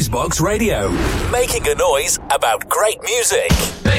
Noisebox Radio, making a noise about great music.